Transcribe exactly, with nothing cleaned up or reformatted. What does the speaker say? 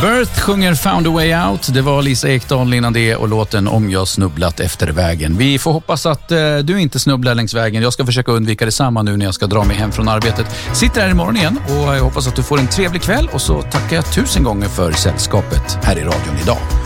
Birth sjunger Found a Way Out. Det var Lisa Ekdahl innan det och låten Om jag snubblat efter vägen. Vi får hoppas att eh, du inte snubblar längs vägen. Jag ska försöka undvika detsamma nu när jag ska dra mig hem från arbetet. Sitter här imorgon igen och jag hoppas att du får en trevlig kväll. Och så tackar jag tusen gånger för sällskapet här i radion idag.